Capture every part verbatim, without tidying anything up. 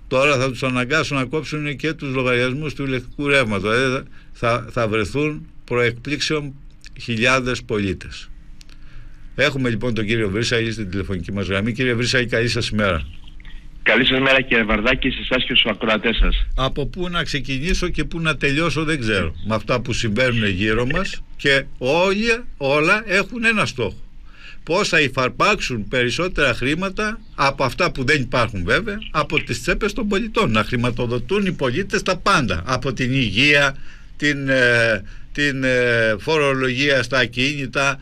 Τώρα θα τους αναγκάσουν να κόψουν και τους λογαριασμούς του ηλεκτρικού ρεύματος. Δηλαδή θα, θα βρεθούν προεκπλήξεων χιλιάδες πολίτες. Έχουμε λοιπόν τον κύριο Βρύσαγη στην τηλεφωνική μας γραμμή. Κύριε Βρύσαγη, καλή σας ημέρα. Καλή σας μέρα κύριε Βαρδάκη, σε εσάς και στους ακροατές σας. Από πού να ξεκινήσω και πού να τελειώσω δεν ξέρω. Με αυτά που συμβαίνουν γύρω μας, και όλοι, όλα έχουν ένα στόχο. Πώς θα υφαρπάξουν περισσότερα χρήματα από αυτά που δεν υπάρχουν βέβαια, από τις τσέπες των πολιτών. Να χρηματοδοτούν οι πολίτες τα πάντα. Από την υγεία, την, ε, την ε, φορολογία στα ακίνητα,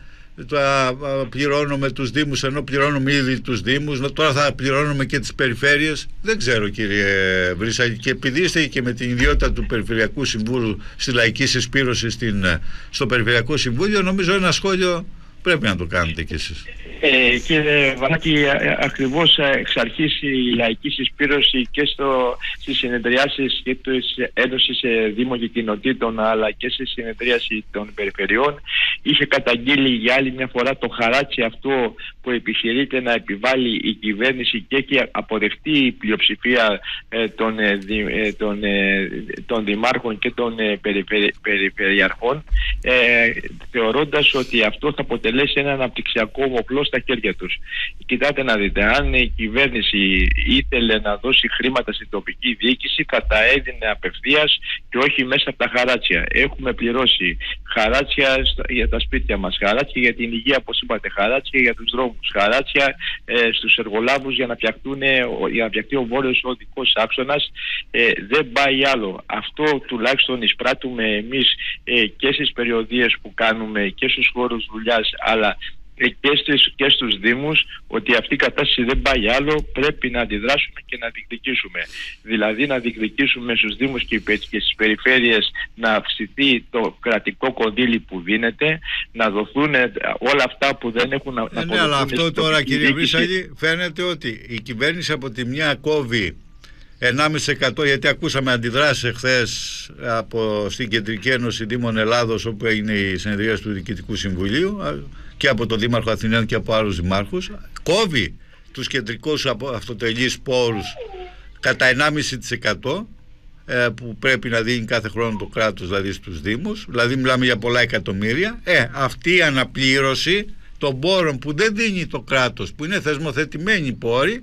τα πληρώνουμε τους Δήμους, ενώ πληρώνουμε ήδη τους Δήμους, τώρα θα πληρώνουμε και τις περιφέρειες. Δεν ξέρω κύριε Βρύσαγη, και επειδή είστε και με την ιδιότητα του Περιφερειακού Συμβούλου στη Λαϊκή Συσπήρωση στην, στο Περιφερειακό Συμβούλιο, νομίζω ένα σχόλιο πρέπει να το κάνετε κι εσείς. Ε, κύριε Βαρδάκη, ακριβώς εξ αρχής η Λαϊκή Συσπήρωση και στο, στις συνεδριάσεις και της Ένωσης Δήμων και Κοινοτήτων, αλλά και στη συνεδρίαση των περιφερειών, είχε καταγγείλει για άλλη μια φορά το χαράτσι αυτό που επιχειρείται να επιβάλλει η κυβέρνηση και έχει αποδεχτεί η πλειοψηφία ε, των, ε, ε, των, ε, των δημάρχων και των ε, περιφερει, περιφερειαρχών, ε, θεωρώντας ότι αυτό θα αποτελέσει ένα αναπτυξιακό ομοπλό στα χέρια τους. Κοιτάτε να δείτε, αν η κυβέρνηση ήθελε να δώσει χρήματα στην τοπική διοίκηση, θα τα έδινε απευθείας και όχι μέσα από τα χαράτσια. Έχουμε πληρώσει χαράτσια για τα σπίτια μας, χαράτσια για την υγεία, όπως είπατε, χαράτσια για τους δρόμους, χαράτσια ε, στους εργολάβους για να, για να φτιαχτεί ο βόρειος οδικός άξονας. Ε, δεν πάει άλλο. Αυτό τουλάχιστον εισπράττουμε εμείς ε, και στις περιοδίες που κάνουμε και στους χώρους δουλειάς, αλλά και, στις, και στους Δήμους, ότι αυτή η κατάσταση δεν πάει άλλο, πρέπει να αντιδράσουμε και να διεκδικήσουμε. Δηλαδή να διεκδικήσουμε στους Δήμους και στις περιφέρειες να αυξηθεί το κρατικό κονδύλι που δίνεται, να δοθούν όλα αυτά που δεν έχουν να, ε, να ναι, αλλά αυτό τώρα κύριε Βρύσαγη φαίνεται ότι η κυβέρνηση από τη μια κόβει ενάμιση τοις εκατό, γιατί ακούσαμε αντιδράσεις εχθές από στην Κεντρική Ένωση Δήμων Ελλάδος, όπου έγινε η συνεδρία του Διοικητικού Συμβουλίου, και από τον Δήμαρχο Αθηναίων και από άλλους δημάρχους. Κόβει τους κεντρικούς αυτοτελείς πόρους κατά ενάμιση τοις εκατό ε, που πρέπει να δίνει κάθε χρόνο το κράτος, δηλαδή στους Δήμους, δηλαδή μιλάμε για πολλά εκατομμύρια. Ε, αυτή η αναπλήρωση των πόρων που δεν δίνει το κράτος, που είναι θεσμοθετημένοι πόροι,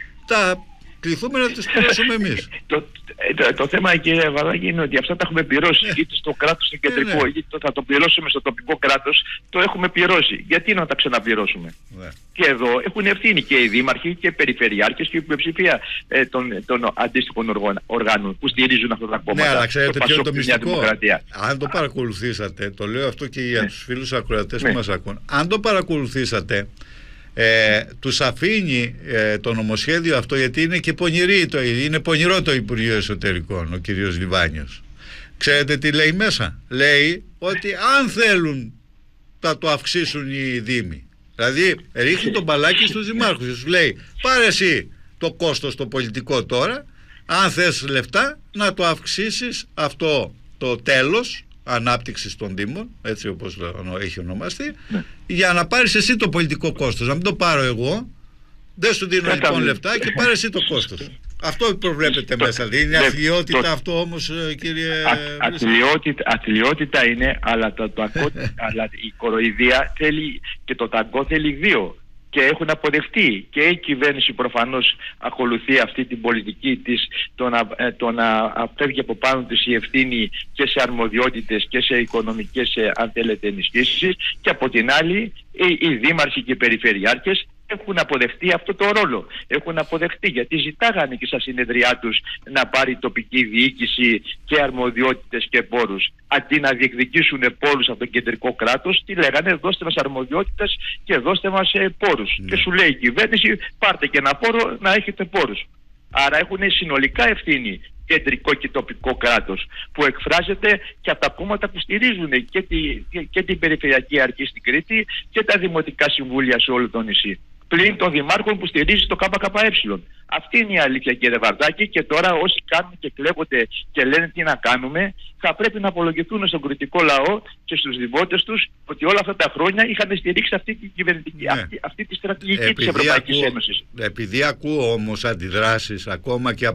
τα κληθούμε να τις πληρώσουμε εμείς. το, το, το θέμα κύριε Βαρδάκη είναι ότι αυτά τα έχουμε πληρώσει, είτε στο κράτος στο κεντρικό, ναι, είτε θα το πληρώσουμε στο τοπικό κράτος, το έχουμε πληρώσει. Γιατί να τα ξαναπληρώσουμε? Ναι. Και εδώ έχουν ευθύνη και οι δήμαρχοι και οι περιφερειάρχες και η πλειοψηφία ε, των, των αντίστοιχων οργάνων που στηρίζουν αυτά τα κόμματα. Ναι, αλλά ξέρετε ποιο είναι το μυστικό? Αν το Α. παρακολουθήσατε, το λέω αυτό και για ναι. τους φίλους ακροατές ναι. που μας ακούν, αν το παρακολουθήσατε, Ε, τους αφήνει ε, το νομοσχέδιο αυτό, γιατί είναι και πονηρή, το, είναι πονηρό το Υπουργείο Εσωτερικών, ο κύριος Λιβάνιος. Ξέρετε τι λέει μέσα? Λέει ότι αν θέλουν θα το αυξήσουν οι Δήμοι. Δηλαδή ρίχνει τον μπαλάκι στους δημάρχους, τους λέει πάρε εσύ το κόστος το πολιτικό τώρα, αν θες λεφτά να το αυξήσεις αυτό το τέλος ανάπτυξης των Δήμων, έτσι όπως έχει ονομαστεί, ναι. για να πάρεις εσύ το πολιτικό κόστος, να μην το πάρω εγώ, δεν σου δίνω λοιπόν τα λεφτά και πάρε εσύ το κόστος. Αυτό προβλέπετε μέσα, δηλαδή είναι αθλιότητα το... αυτό όμως κύριε... Αθλιότητα, αθλιότητα είναι, αλλά, το, το ακό... αλλά η κοροϊδία θέλει και το ταγκό θέλει δύο. Και έχουν αποδεχτεί, και η κυβέρνηση προφανώς ακολουθεί αυτή την πολιτική της, το να, το να φεύγει από πάνω της η ευθύνη και σε αρμοδιότητες και σε οικονομικές, αν θέλετε, ενισχύσεις, και από την άλλη οι, οι δήμαρχοι και οι περιφερειάρχες έχουν αποδεχτεί αυτό το ρόλο. Έχουν αποδεχτεί, γιατί ζητάγανε και στα συνεδριά τους να πάρει τοπική διοίκηση και αρμοδιότητες και πόρους. Αντί να διεκδικήσουν πόρους από το κεντρικό κράτος, τι λέγανε? Δώστε μας αρμοδιότητες και δώστε μας ε, πόρους. Mm. Και σου λέει η κυβέρνηση, πάρτε και ένα πόρο να έχετε πόρους. Άρα έχουν συνολικά ευθύνη κεντρικό και τοπικό κράτος, που εκφράζεται και από τα κόμματα που στηρίζουν και, τη, και, και την Περιφερειακή Αρχή στην Κρήτη και τα Δημοτικά Συμβούλια σε όλο το νησί. Πλην των δημάρχων που στηρίζει το ΚΚΕ. Αυτή είναι η αλήθεια κύριε Βαρδάκη, και τώρα όσοι κάνουν και κλέβονται και λένε τι να κάνουμε, θα πρέπει να απολογηθούν στον κριτικό λαό και στους δημότες τους ότι όλα αυτά τα χρόνια είχαν στηρίξει αυτή τη κυβερνητική, ναι. αυτή, αυτή τη στρατηγική επειδή της Ευρωπαϊκής ακούω, Ένωσης. Επειδή ακούω όμως αντιδράσεις ακόμα και